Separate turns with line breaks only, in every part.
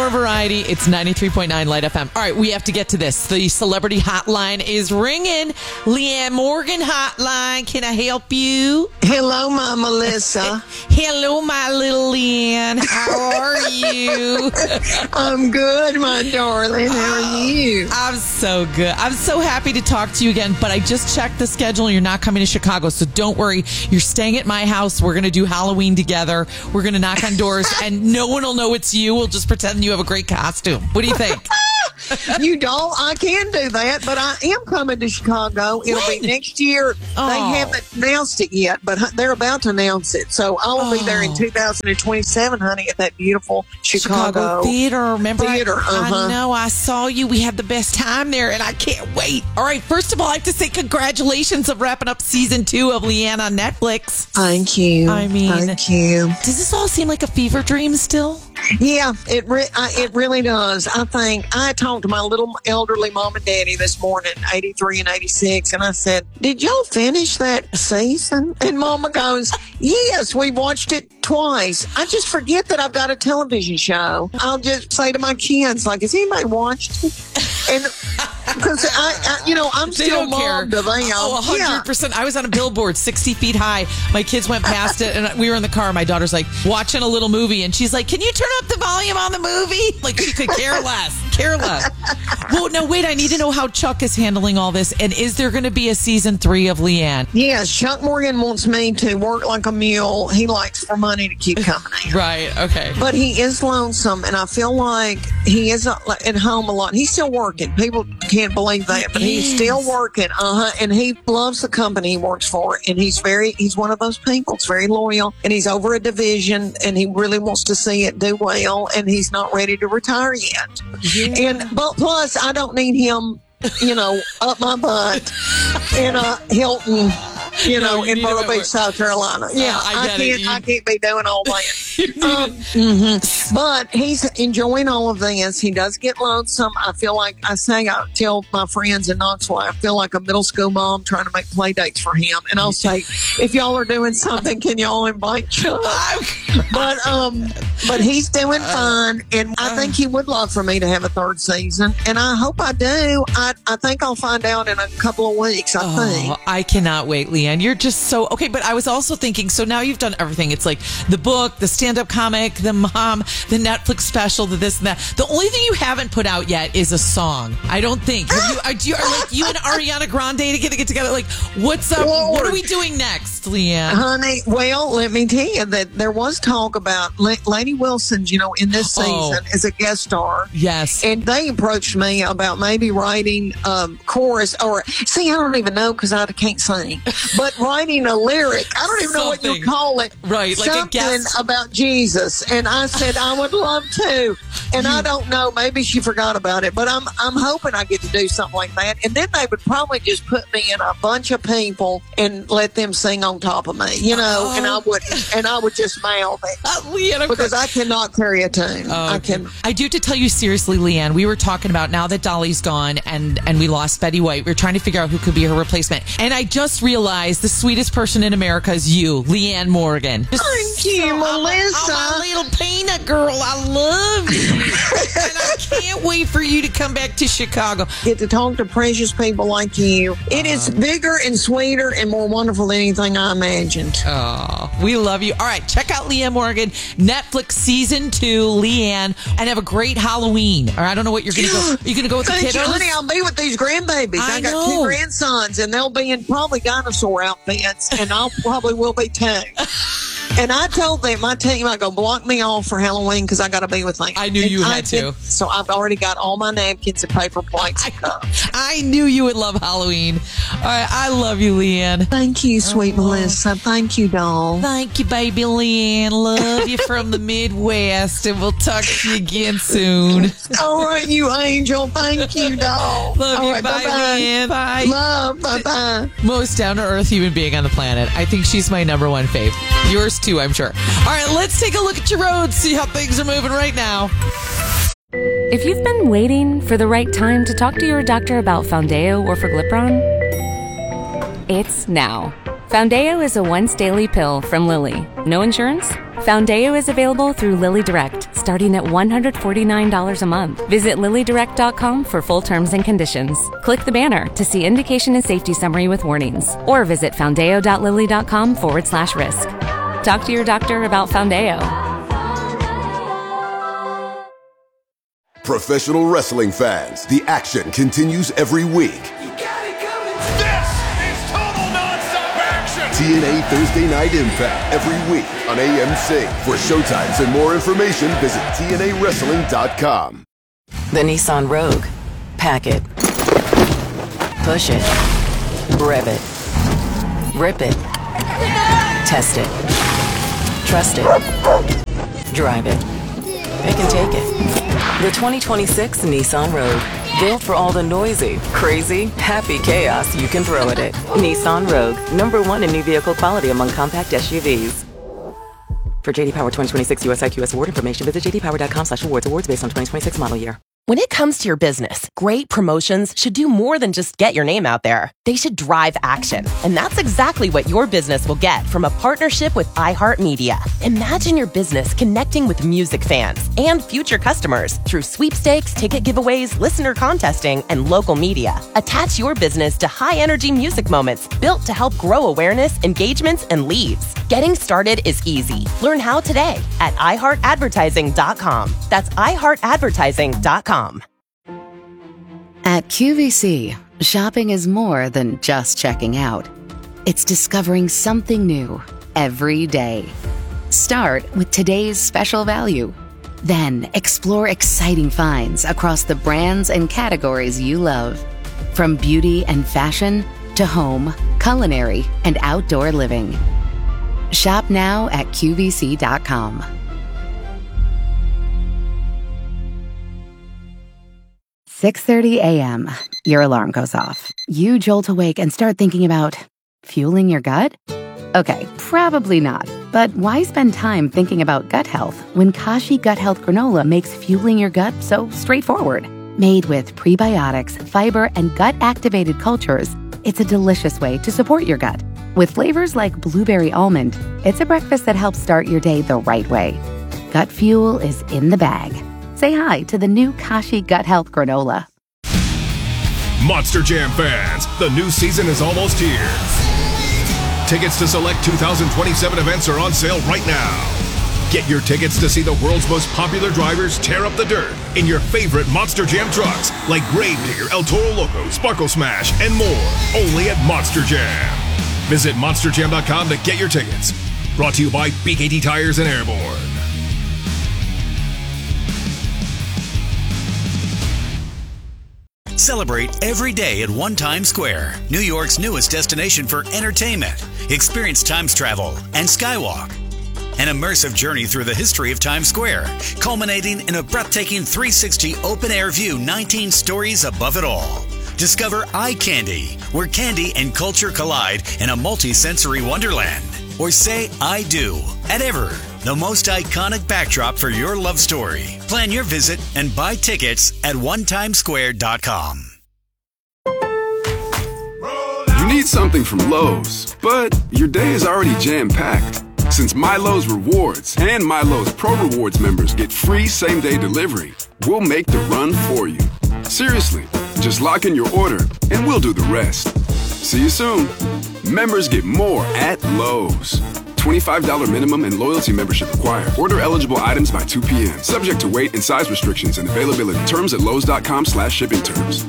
more variety. It's 93.9 Light FM. All right, we have to get to this. The celebrity hotline is ringing. Leanne Morgan hotline. Can I help you?
Hello, my Melissa.
Hello, my little Leanne. How are you?
I'm good, my darling. How are you?
I'm so good. I'm so happy to talk to you again, but I just checked the schedule. You're not coming to Chicago, so don't worry. You're staying at my house. We're going to do Halloween together. We're going to knock on doors, and no one will know it's you. We'll just pretend you have a great costume. What do you think?
You don't? I can do that, but I am coming to Chicago. It'll be next year.
Oh.
They haven't announced it yet, but they're about to announce it. So I will be there in 2027, honey, at that beautiful Chicago
Theater. Remember?
Theater.
I know. I saw you. We had the best time there, and I can't wait. All right. First of all, I have to say congratulations of wrapping up season 2 of Leanne on Netflix.
Thank you. Thank you.
Does this all seem like a fever dream still?
Yeah, it really does. I think I talked to my little elderly mom and daddy this morning, 83 and 86, and I said, "Did y'all finish that season?" And Mama goes, "Yes, we watched it twice. I just forget that I've got a television show. I'll just say to my kids, like, has anybody watched it?" And because I'm still mom to them.
Oh, 100%. I was on a billboard 60 feet high. My kids went past it, and we were in the car. My daughter's like watching a little movie, and she's like, "Can you turn up the volume on the movie?" Like she could care less. Well, no, wait. I need to know how Chuck is handling all this, and is there going to be a season 3 of Leanne?
Yes, Chuck Morgan wants me to work like a mule. He likes for money to keep coming in.
Right. Okay.
But he is lonesome, and I feel like he is at home a lot. He's still working. People can't believe that, but he's still working. And he loves the company he works for, and he's one of those people. He's very loyal, and he's over a division, and he really wants to see it do well, and he's not ready to retire yet. Yeah. But plus, I don't need him, up my butt in a Hilton. In Myrtle Beach, South Carolina. Yeah, I can't be doing all that. But he's enjoying all of this. He does get lonesome. I feel like I tell my friends in Knoxville, I feel like a middle school mom trying to make play dates for him. And I'll say, if y'all are doing something, can y'all invite Chuck? But he's doing fine, and I think he would love for me to have a 3rd season, and I hope I do. I think I'll find out in a couple of weeks. I think.
I cannot wait, Leanne. You're just so okay. But I was also thinking, so now you've done everything. It's like the book, the stand-up comic, the mom, the Netflix special, the this and that. The only thing you haven't put out yet is a song. I don't think. Are you and Ariana Grande to get together? Like, what's up? Lord. What are we doing next, Leanne?
Honey, well, let me tell you that there was talk about Lady Wilson's, in this season as a guest star.
Yes.
And they approached me about maybe writing chorus I don't even know because I can't sing. But writing a lyric, I don't even know what you call it.
Right, like
something
a guest
about Jesus. And I said I would love to. And I don't know, maybe she forgot about it, but I'm hoping I get to do something like that. And then they would probably just put me in a bunch of people and let them sing on top of me, and I would just mouth it
Leanne,
because I cannot carry a tune.
I do have to tell you seriously, Leanne. We were talking about now that Dolly's gone and we lost Betty White. We were trying to figure out who could be her replacement, and I just realized the sweetest person in America is you, Leanne Morgan.
Thank you, Melissa.
Oh, my little peanut girl, I love you. And I can't wait for you to come back to Chicago.
Get to talk to precious people like you. It is bigger and sweeter and more wonderful than anything I imagined.
Oh, we love you. All right, check out Leanne Morgan, Netflix season 2, Leanne, and have a great Halloween. Or I don't know what you're going to go. Are you going to go with the kiddos?
Honey, I'll be with these grandbabies. I got 2 grandsons, and they'll be in probably dinosaur outfits, and I probably will be too. And I told them, my team, I go, block me off for Halloween because I got to be with them.
I knew you had to.
So I've already got all my napkins and paper plates.
I knew you would love Halloween. All right, I love you, Leanne.
Thank you, sweet Melissa. Thank you, doll.
Thank you, baby Leanne. Love you from the Midwest, and we'll talk to you again soon.
All right, you angel. Thank you, doll.
Love you. Right, bye, Leanne. Bye.
Love. Bye-bye.
Most down-to-earth human being on the planet. I think she's my number one fave. Yours too, I'm sure. All right, let's take a look at your roads, see how things are moving right now.
If you've been waiting for the right time to talk to your doctor about Foundeo or Forglipron, it's now. Foundeo is a once-daily pill from Lilly. No insurance? Foundeo is available through Lilly Direct, starting at $149 a month. Visit LillyDirect.com for full terms and conditions. Click the banner to see indication and safety summary with warnings, or visit foundeo.lilly.com/risk. Talk to your doctor about Foundeo.
Professional wrestling fans, the action continues every week.
This is total nonstop action!
TNA Thursday Night Impact every week on AMC. For showtimes and more information, visit TNAWrestling.com.
The Nissan Rogue. Pack it. Push it. Rev it. Rip it. Test it. Trust it. Drive it. Pick and take it. The 2026 Nissan Rogue. Built for all the noisy, crazy, happy chaos you can throw at it. Nissan Rogue. #1 in new vehicle quality among compact SUVs. For JD Power 2026 US IQS award information, visit jdpower.com/awards. Awards based on 2026 model year.
When it comes to your business, great promotions should do more than just get your name out there. They should drive action. And that's exactly what your business will get from a partnership with iHeartMedia. Imagine your business connecting with music fans and future customers through sweepstakes, ticket giveaways, listener contesting, and local media. Attach your business to high-energy music moments built to help grow awareness, engagements, and leads. Getting started is easy. Learn how today at iHeartAdvertising.com. That's iHeartAdvertising.com.
At QVC, shopping is more than just checking out. It's discovering something new every day. Start with today's special value. Then explore exciting finds across the brands and categories you love. From beauty and fashion to home, culinary, and outdoor living. Shop now at QVC.com. 6:30 a.m. Your alarm goes off. You jolt awake and start thinking about fueling your gut? Okay, probably not. But why spend time thinking about gut health when Kashi Gut Health Granola makes fueling your gut so straightforward? Made with prebiotics, fiber, and gut-activated cultures, it's a delicious way to support your gut. With flavors like blueberry almond, it's a breakfast that helps start your day the right way. Gut fuel is in the bag. Say hi to the new Kashi Gut Health Granola.
Monster Jam fans, the new season is almost here. Tickets to select 2027 events are on sale right now. Get your tickets to see the world's most popular drivers tear up the dirt in your favorite Monster Jam trucks like Gravedigger, El Toro Loco, Sparkle Smash, and more. Only at Monster Jam. Visit monsterjam.com to get your tickets. Brought to you by BKT Tires and Airborne.
Celebrate every day at One Times Square, New York's newest destination for entertainment. Experience Times Travel and Skywalk. An immersive journey through the history of Times Square, culminating in a breathtaking 360 open-air view 19 stories above it all. Discover Eye Candy, where candy and culture collide in a multi-sensory wonderland. Or say I do at Ever, the most iconic backdrop for your love story. Plan your visit and buy tickets at onetimesquare.com.
You need something from Lowe's, but your day is already jam-packed. Since MyLowe's Rewards and MyLowe's Pro Rewards members get free same-day delivery, we'll make the run for you. Seriously, just lock in your order and we'll do the rest. See you soon. Members get more at Lowe's. $25 minimum and loyalty membership required. Order eligible items by 2 p.m. Subject to weight and size restrictions and availability. Terms at lowes.com/shipping terms.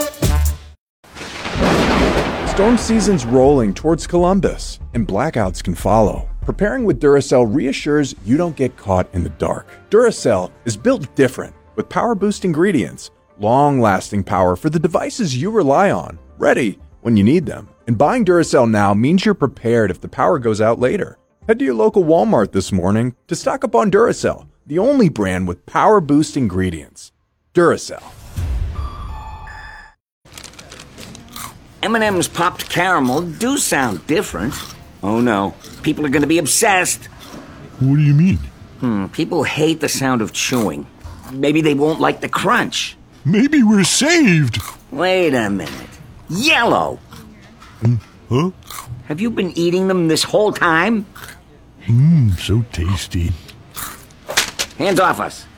Storm season's rolling towards Columbus, and blackouts can follow. Preparing with Duracell reassures you don't get caught in the dark. Duracell is built different, with power-boost ingredients, long-lasting power for the devices you rely on, ready when you need them. And buying Duracell now means you're prepared if the power goes out later. Head to your local Walmart this morning to stock up on Duracell, the only brand with power-boost ingredients. Duracell.
M&M's popped caramel do sound different. Oh no, people are going to be obsessed.
What do you mean?
People hate the sound of chewing. Maybe they won't like the crunch.
Maybe we're saved.
Wait a minute. Yellow!
Huh?
Have you been eating them this whole time?
So tasty.
Hands off us.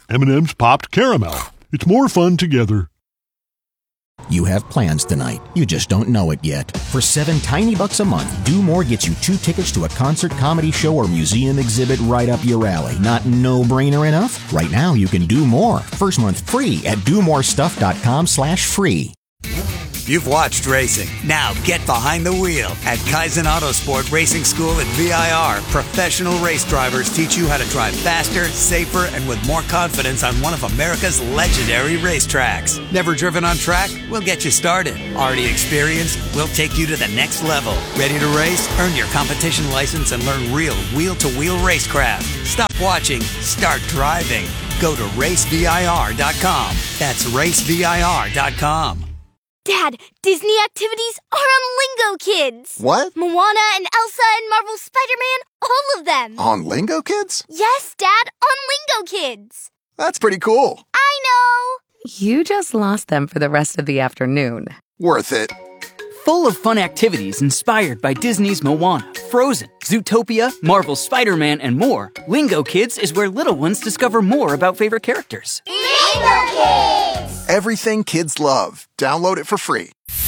M&M's Popped Caramel. It's more fun together.
You have plans tonight. You just don't know it yet. For $7 tiny bucks a month, Do More gets you 2 tickets to a concert, comedy show, or museum exhibit right up your alley. Not no-brainer enough? Right now, you can do more. First month free at domorestuff.com/free.
You've watched racing. Now get behind the wheel. At Kaizen Autosport Racing School at VIR, professional race drivers teach you how to drive faster, safer, and with more confidence on one of America's legendary racetracks. Never driven on track? We'll get you started. Already experienced? We'll take you to the next level. Ready to race? Earn your competition license and learn real wheel-to-wheel racecraft. Stop watching. Start driving. Go to racevir.com. That's racevir.com.
Dad, Disney activities are on Lingo Kids.
What?
Moana and Elsa and Marvel Spider-Man, all of them.
On Lingo Kids?
Yes, Dad, on Lingo Kids.
That's pretty cool.
I know.
You just lost them for the rest of the afternoon.
Worth it.
Full of fun activities inspired by Disney's Moana, Frozen, Zootopia, Marvel's Spider-Man, and more, Lingo Kids is where little ones discover more about favorite characters.
Lingo Kids!
Everything kids love. Download it for free.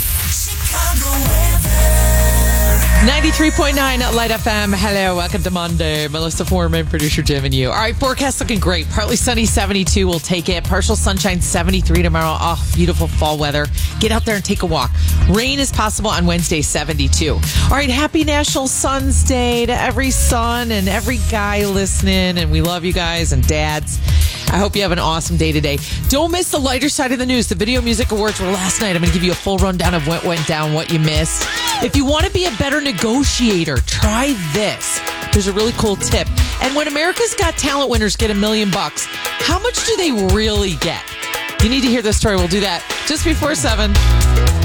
93.9 Light FM. Hello, welcome to Monday. Melissa Foreman, producer Jim, and you. All right, forecast looking great. Partly sunny, 72. We'll take it. Partial sunshine, 73 tomorrow. Oh, beautiful fall weather. Get out there and take a walk. Rain is possible on Wednesday, 72. All right, happy National Sons Day to every son and every guy listening. And we love you guys and dads. I hope you have an awesome day today. Don't miss the lighter side of the news. The Video Music Awards were last night. I'm going to give you a full rundown of what went down, what you missed. If you want to be a better negotiator, try this. There's a really cool tip. And when America's Got Talent winners get $1 million, how much do they really get? You need to hear this story. We'll do that just before 7.